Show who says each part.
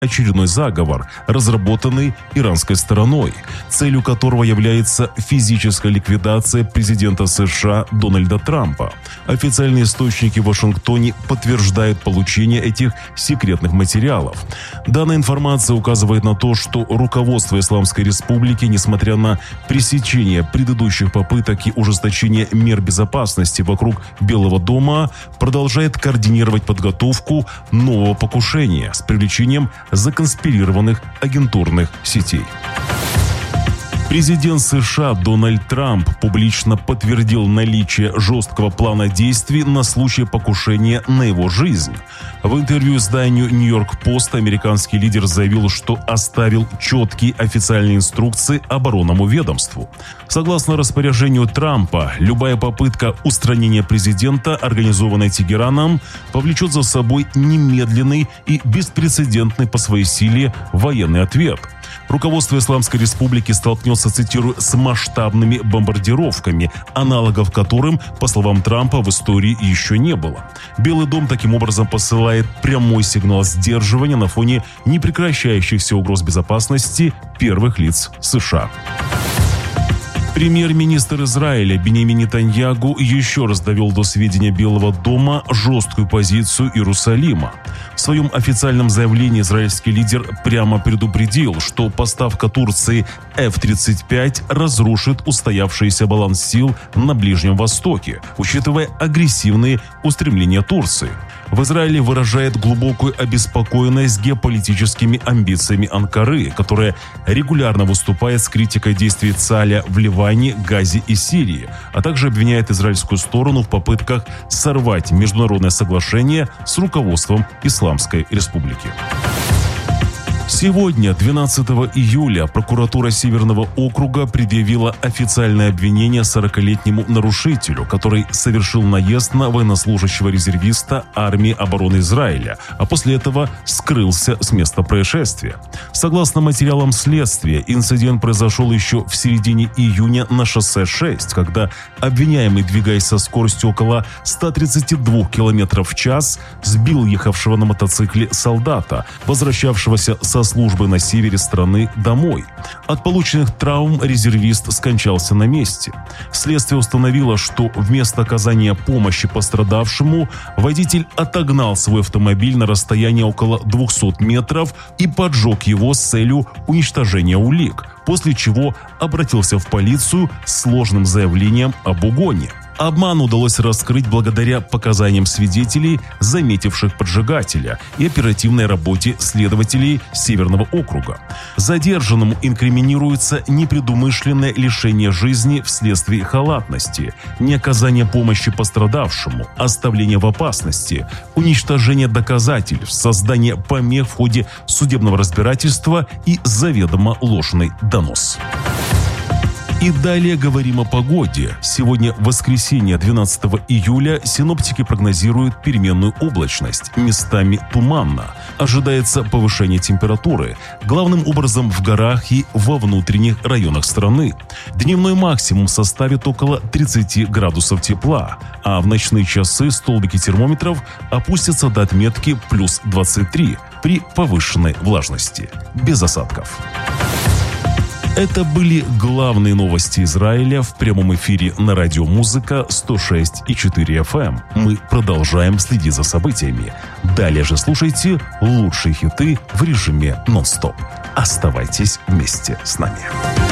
Speaker 1: очередной заговор, разработанный иранской стороной, целью которого является физическая ликвидация президента США Дональда Трампа. Официальные источники в Вашингтоне подтверждают получение этих секретных материалов. Данная информация указывает на то, что руководство Исламской Республики, несмотря на пресечение предыдущих попыток и ужесточение мер безопасности вокруг Белого дома, продолжает координировать подготовку нового покушения с привлечением законспирированных агентурных сетей. Президент США Дональд Трамп публично подтвердил наличие жесткого плана действий на случай покушения на его жизнь. В интервью изданию «Нью-Йорк Пост» американский лидер заявил, что оставил четкие официальные инструкции оборонному ведомству. Согласно распоряжению Трампа, любая попытка устранения президента, организованная Тегераном, повлечет за собой немедленный и беспрецедентный по своей силе военный ответ. Руководство Исламской Республики столкнется, цитирую, с масштабными бомбардировками, аналогов которым, по словам Трампа, в истории еще не было. Белый дом таким образом посылает прямой сигнал сдерживания на фоне непрекращающихся угроз безопасности первых лиц США. Премьер-министр Израиля Биньямин Нетаньяху еще раз довел до сведения Белого дома жесткую позицию Иерусалима. В своем официальном заявлении израильский лидер прямо предупредил, что поставка Турции F-35 разрушит устоявшийся баланс сил на Ближнем Востоке, учитывая агрессивные устремления Турции. В Израиле выражает глубокую обеспокоенность геополитическими амбициями Анкары, которая регулярно выступает с критикой действий ЦАЛЯ в Ливане, Газе и Сирии, а также обвиняет израильскую сторону в попытках сорвать международное соглашение с руководством Исламской Республики. Сегодня, 12 июля, прокуратура Северного округа предъявила официальное обвинение 40-летнему нарушителю, который совершил наезд на военнослужащего резервиста армии обороны Израиля, а после этого скрылся с места происшествия. Согласно материалам следствия, инцидент произошел еще в середине июня на шоссе 6, когда обвиняемый, двигаясь со скоростью около 132 км в час, сбил ехавшего на мотоцикле солдата, возвращавшегося со службы на севере страны домой. От полученных травм резервист скончался на месте. Следствие установило, что вместо оказания помощи пострадавшему водитель отогнал свой автомобиль на расстояние около 200 метров и поджег его с целью уничтожения улик, после чего обратился в полицию с сложным заявлением об угоне. Обман удалось раскрыть благодаря показаниям свидетелей, заметивших поджигателя, и оперативной работе следователей Северного округа. Задержанному инкриминируется непредумышленное лишение жизни вследствие халатности, неоказание помощи пострадавшему, оставление в опасности, уничтожение доказательств, создание помех в ходе судебного разбирательства и заведомо ложный донос. И далее говорим о погоде. Сегодня, воскресенье, 12 июля, синоптики прогнозируют переменную облачность, местами туманно. Ожидается повышение температуры, главным образом в горах и во внутренних районах страны. Дневной максимум составит около 30 градусов тепла, а в ночные часы столбики термометров опустятся до отметки плюс 23 при повышенной влажности, без осадков. Это были главные новости Израиля в прямом эфире на радио «Музыка» 106,4 FM. Мы продолжаем следить за событиями. Далее же слушайте лучшие хиты в режиме нон-стоп. Оставайтесь вместе с нами.